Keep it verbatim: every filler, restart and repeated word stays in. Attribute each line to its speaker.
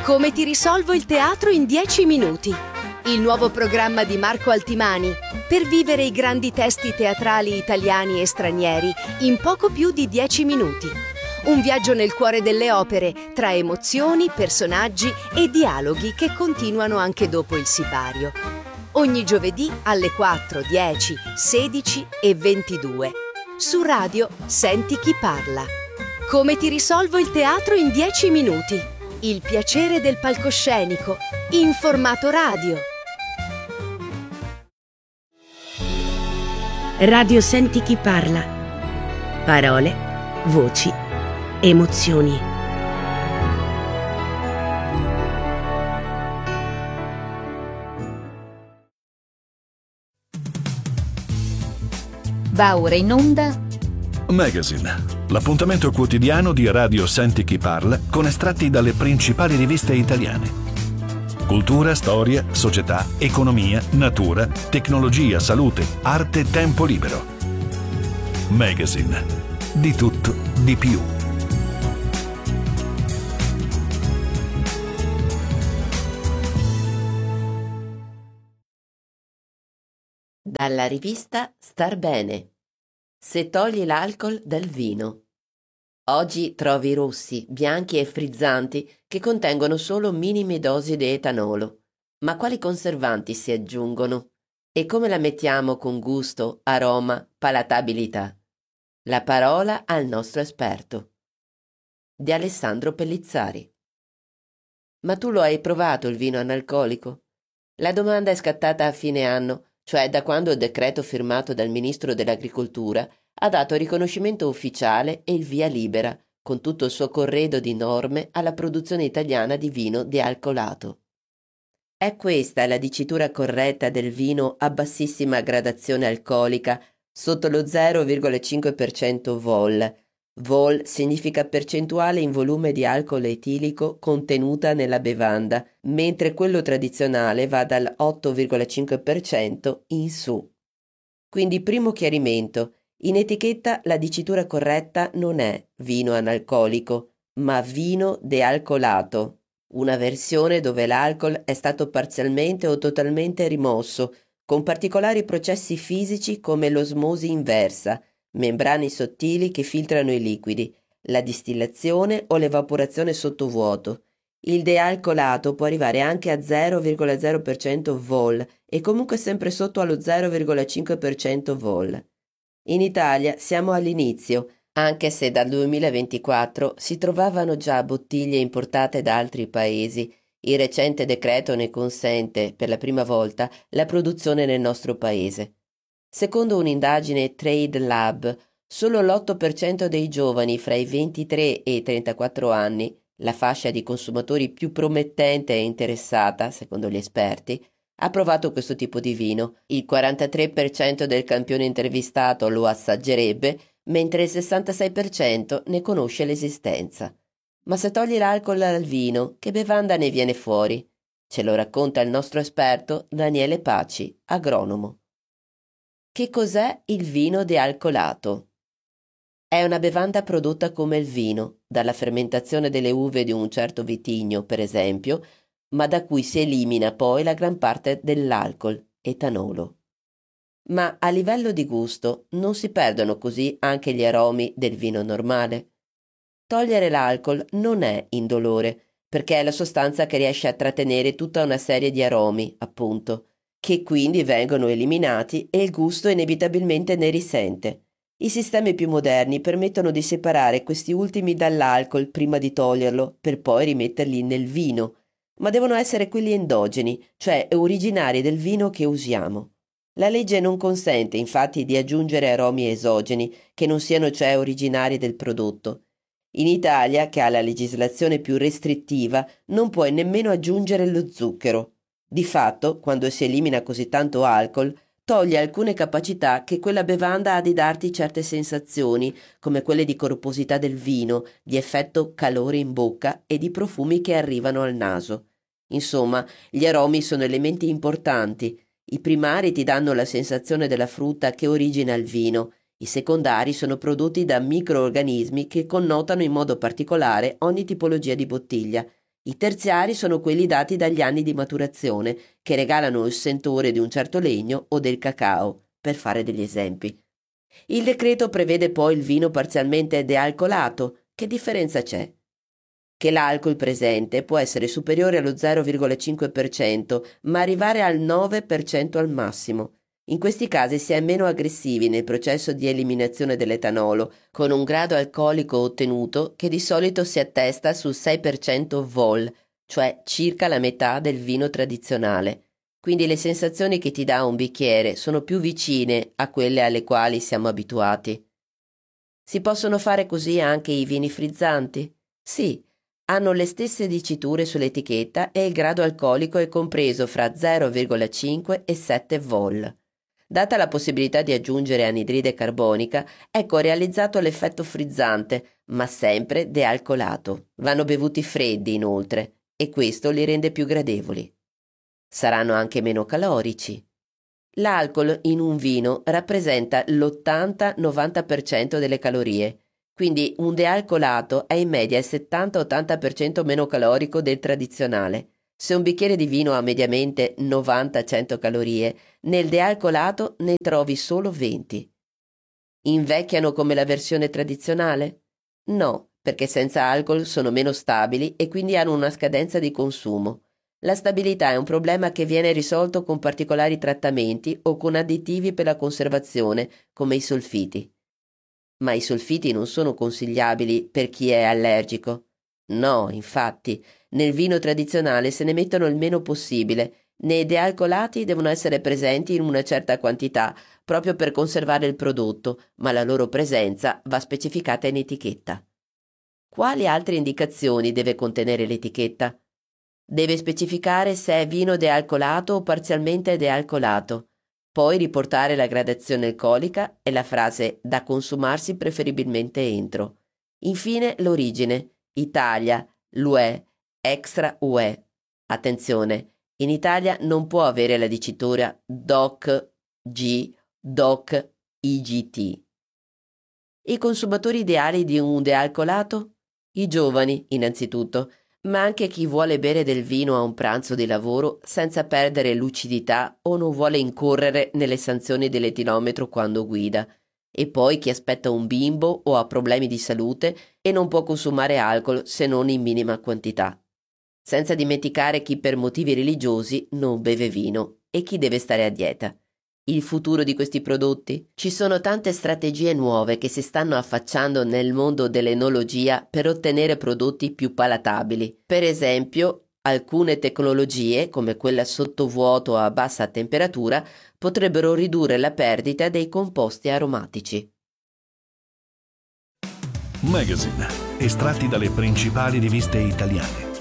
Speaker 1: Come ti risolvo il teatro in dieci minuti? Il nuovo programma di Marco Altimani per vivere i grandi testi teatrali italiani e stranieri in poco più di dieci minuti. Un viaggio nel cuore delle opere, tra emozioni, personaggi e dialoghi che continuano anche dopo il sipario. Ogni giovedì alle quattro, dieci, sedici e ventidue. Su Radio Senti chi parla. Come ti risolvo il teatro in dieci minuti? Il piacere del palcoscenico, in formato radio.
Speaker 2: Radio Senti chi parla. Parole, voci, emozioni.
Speaker 3: Va ora in onda
Speaker 4: Magazine, l'appuntamento quotidiano di Radio Senti chi parla con estratti dalle principali riviste italiane. Cultura, storia, società, economia, natura, tecnologia, salute, arte, tempo libero. Magazine, di tutto, di più.
Speaker 5: Dalla rivista Star Bene. Se togli l'alcol dal vino. Oggi trovi rossi, bianchi e frizzanti che contengono solo minime dosi di etanolo. Ma quali conservanti si aggiungono? E come la mettiamo con gusto, aroma, palatabilità? La parola al nostro esperto. Di Alessandro Pellizzari. Ma tu lo hai provato il vino analcolico? La domanda è scattata a fine anno, cioè da quando il decreto firmato dal Ministro dell'Agricoltura ha dato riconoscimento ufficiale e il via libera, con tutto il suo corredo di norme, alla produzione italiana di vino dealcolato. È questa la dicitura corretta del vino a bassissima gradazione alcolica, sotto lo zero virgola cinque per cento vol. Vol significa percentuale in volume di alcol etilico contenuta nella bevanda, mentre quello tradizionale va dal otto virgola cinque per cento in su. Quindi primo chiarimento, in etichetta la dicitura corretta non è vino analcolico, ma vino dealcolato, una versione dove l'alcol è stato parzialmente o totalmente rimosso, con particolari processi fisici come l'osmosi inversa, membrane sottili che filtrano i liquidi, la distillazione o l'evaporazione sottovuoto. Il dealcolato può arrivare anche a zero virgola zero per cento vol e comunque sempre sotto allo zero virgola cinque per cento vol. In Italia siamo all'inizio, anche se dal duemilaventiquattro si trovavano già bottiglie importate da altri paesi. Il recente decreto ne consente, per la prima volta, la produzione nel nostro paese. Secondo un'indagine Trade Lab, solo l'otto per cento dei giovani fra i ventitré e i trentaquattro anni, la fascia di consumatori più promettente e interessata, secondo gli esperti, ha provato questo tipo di vino. Il quarantatré per cento del campione intervistato lo assaggerebbe, mentre il sessantasei per cento ne conosce l'esistenza. Ma se togli l'alcol dal vino, che bevanda ne viene fuori? Ce lo racconta il nostro esperto Daniele Paci, agronomo. Che cos'è il vino dealcolato? È una bevanda prodotta come il vino, dalla fermentazione delle uve di un certo vitigno, per esempio, ma da cui si elimina poi la gran parte dell'alcol, etanolo. Ma a livello di gusto non si perdono così anche gli aromi del vino normale? Togliere l'alcol non è indolore, perché è la sostanza che riesce a trattenere tutta una serie di aromi, appunto, che quindi vengono eliminati e il gusto inevitabilmente ne risente. I sistemi più moderni permettono di separare questi ultimi dall'alcol prima di toglierlo, per poi rimetterli nel vino, ma devono essere quelli endogeni, cioè originari del vino che usiamo. La legge non consente infatti di aggiungere aromi esogeni, che non siano cioè originari del prodotto. In Italia, che ha la legislazione più restrittiva, non puoi nemmeno aggiungere lo zucchero. Di fatto, quando si elimina così tanto alcol, toglie alcune capacità che quella bevanda ha di darti certe sensazioni, come quelle di corposità del vino, di effetto calore in bocca e di profumi che arrivano al naso. Insomma, gli aromi sono elementi importanti. I primari ti danno la sensazione della frutta che origina il vino, i secondari sono prodotti da microorganismi che connotano in modo particolare ogni tipologia di bottiglia I terziari sono quelli dati dagli anni di maturazione, che regalano il sentore di un certo legno o del cacao, per fare degli esempi. Il decreto prevede poi il vino parzialmente dealcolato. Che differenza c'è? Che l'alcol presente può essere superiore allo zero virgola cinque per cento, ma arrivare al nove per cento al massimo. In questi casi si è meno aggressivi nel processo di eliminazione dell'etanolo, con un grado alcolico ottenuto che di solito si attesta sul sei per cento vol, cioè circa la metà del vino tradizionale. Quindi le sensazioni che ti dà un bicchiere sono più vicine a quelle alle quali siamo abituati. Si possono fare così anche i vini frizzanti? Sì, hanno le stesse diciture sull'etichetta e il grado alcolico è compreso fra zero virgola cinque e sette vol. Data la possibilità di aggiungere anidride carbonica, ecco realizzato l'effetto frizzante, ma sempre dealcolato. Vanno bevuti freddi inoltre, e questo li rende più gradevoli. Saranno anche meno calorici. L'alcol in un vino rappresenta l'ottanta novanta per cento delle calorie, quindi un dealcolato è in media il settanta ottanta per cento meno calorico del tradizionale. Se un bicchiere di vino ha mediamente novanta cento calorie, nel dealcolato ne trovi solo venti. Invecchiano come la versione tradizionale? No, perché senza alcol sono meno stabili e quindi hanno una scadenza di consumo. La stabilità è un problema che viene risolto con particolari trattamenti o con additivi per la conservazione, come i solfiti. Ma i solfiti non sono consigliabili per chi è allergico. No, infatti, nel vino tradizionale se ne mettono il meno possibile. Nei dealcolati devono essere presenti in una certa quantità, proprio per conservare il prodotto, ma la loro presenza va specificata in etichetta. Quali altre indicazioni deve contenere l'etichetta? Deve specificare se è vino dealcolato o parzialmente dealcolato, poi riportare la gradazione alcolica e la frase da consumarsi preferibilmente entro. Infine l'origine, Italia, l'U E, extra U E. Attenzione, in Italia non può avere la dicitura D O C G, D O C I G T. I consumatori ideali di un dealcolato? I giovani, innanzitutto, ma anche chi vuole bere del vino a un pranzo di lavoro senza perdere lucidità o non vuole incorrere nelle sanzioni dell'etilometro quando guida, e poi chi aspetta un bimbo o ha problemi di salute e non può consumare alcol se non in minima quantità. Senza dimenticare chi per motivi religiosi non beve vino e chi deve stare a dieta. Il futuro di questi prodotti? Ci sono tante strategie nuove che si stanno affacciando nel mondo dell'enologia per ottenere prodotti più palatabili. Per esempio, alcune tecnologie, come quella sottovuoto a bassa temperatura, potrebbero ridurre la perdita dei composti aromatici.
Speaker 4: Magazine, estratti dalle principali riviste italiane.